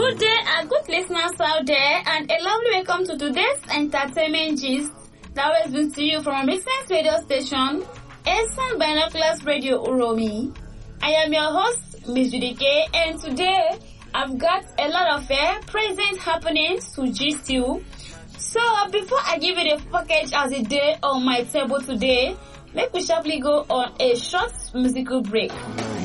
good day, good listeners out there, and a lovely welcome to today's entertainment gist that was brought to you from our business radio station, Esan Binoculars Radio Uromi. I am your host, Miss Judike, and today I've got a lot of present happenings to gist you. So before I give you the package as a day on my table today, let me sharply go on a short musical break.